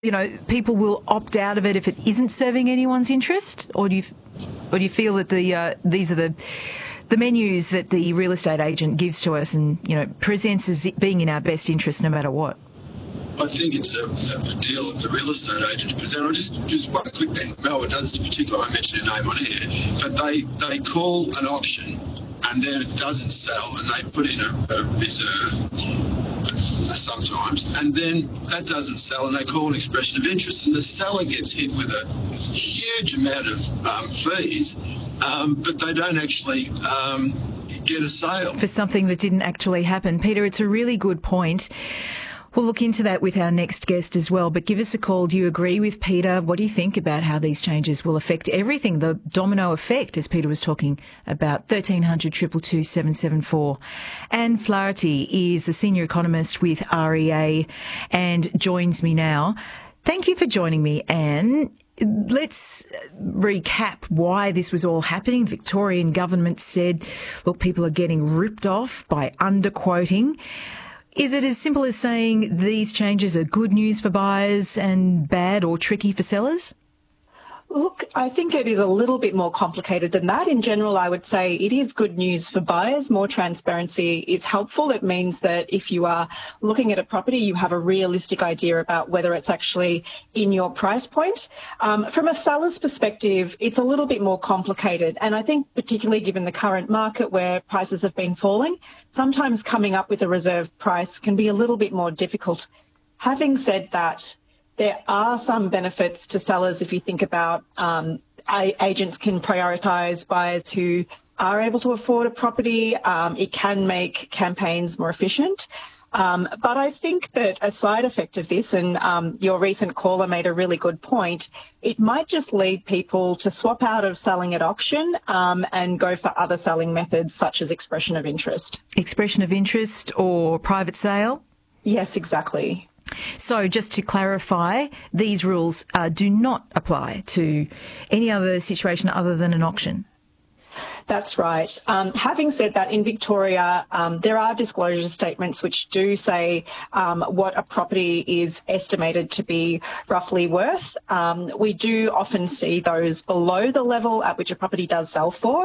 people will opt out of it if it isn't serving anyone's interest, or do you feel that these are the menus that the real estate agent gives to us and presents as being in our best interest no matter what? I think it's a deal that the real estate agents present. I'll just one quick thing. Melbourne does in particular, I mentioned a name on here, but they call an auction and then it doesn't sell and they put in a reserve sometimes, and then that doesn't sell and they call an expression of interest and the seller gets hit with a huge amount of fees, but they don't actually get a sale. For something that didn't actually happen. Peter, it's a really good point. We'll look into that with our next guest as well, but give us a call. Do you agree with Peter? What do you think about how these changes will affect everything, the domino effect, as Peter was talking about? 1300 222 774. Anne Flaherty is the senior economist with REA and joins me now. Thank you for joining me, Anne. Let's recap why this was all happening. Victorian government said, look, people are getting ripped off by underquoting. Is it as simple as saying these changes are good news for buyers and bad or tricky for sellers? Look, I think it is a little bit more complicated than that. In general, I would say it is good news for buyers. More transparency is helpful. It means that if you are looking at a property, you have a realistic idea about whether it's actually in your price point. From a seller's perspective, it's a little bit more complicated. And I think particularly given the current market where prices have been falling, sometimes coming up with a reserve price can be a little bit more difficult. Having said that, there are some benefits to sellers if you think about agents can prioritise buyers who are able to afford a property. It can make campaigns more efficient. But I think that a side effect of this, and your recent caller made a really good point, it might just lead people to swap out of selling at auction and go for other selling methods such as expression of interest. Expression of interest or private sale? Yes, exactly. So just to clarify, these rules do not apply to any other situation other than an auction? That's right. Having said that, in Victoria, there are disclosure statements which do say what a property is estimated to be roughly worth. We do often see those below the level at which a property does sell for.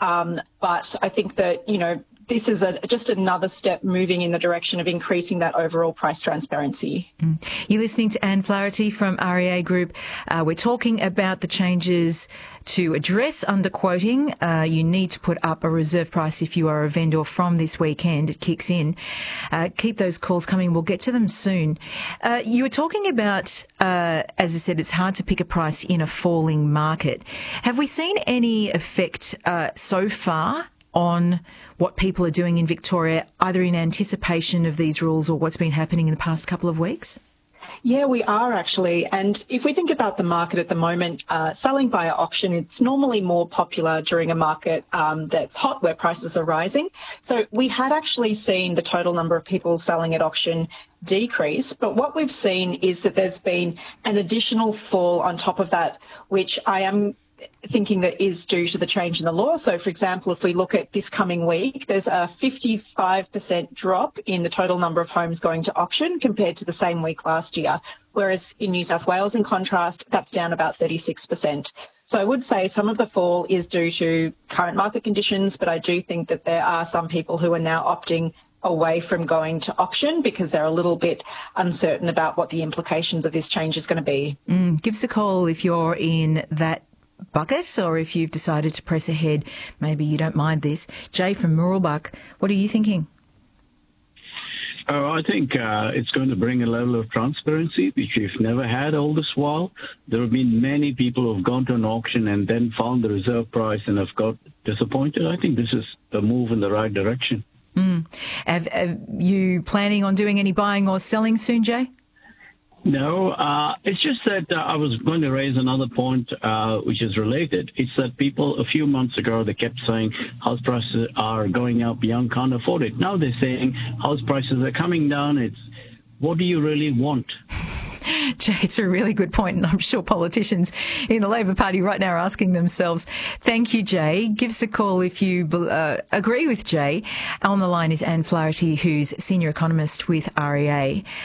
But I think that, this is just another step moving in the direction of increasing that overall price transparency. You're listening to Anne Flaherty from REA Group. We're talking about the changes to address underquoting. You need to put up a reserve price if you are a vendor from this weekend. It kicks in. Keep those calls coming. We'll get to them soon. You were talking about, as I said, it's hard to pick a price in a falling market. Have we seen any effect so far on what people are doing in Victoria, either in anticipation of these rules or what's been happening in the past couple of weeks? Yeah, we are actually. And if we think about the market at the moment, selling via auction, it's normally more popular during a market that's hot where prices are rising. So we had actually seen the total number of people selling at auction decrease. But what we've seen is that there's been an additional fall on top of that, which I am thinking that is due to the change in the law. So, for example, if we look at this coming week, there's a 55% drop in the total number of homes going to auction compared to the same week last year, whereas in New South Wales, in contrast, that's down about 36%. So I would say some of the fall is due to current market conditions, but I do think that there are some people who are now opting away from going to auction because they're a little bit uncertain about what the implications of this change is going to be. Give us a call if you're in that bucket or if you've decided to press ahead. Maybe you don't mind this. Jay from Mooroolbark, what are you thinking? I think it's going to bring a level of transparency which we've never had all this while. There have been many people who have gone to an auction and then found the reserve price and have got disappointed. I think this is a move in the right direction. Have you planning on doing any buying or selling soon, Jay? No, it's just that I was going to raise another point which is related. It's that people a few months ago, they kept saying house prices are going up, young can't afford it. Now they're saying house prices are coming down. It's what do you really want? Jay, it's a really good point, and I'm sure politicians in the Labor Party right now are asking themselves. Thank you, Jay. Give us a call if you agree with Jay. On the line is Anne Flaherty, who's senior economist with REA.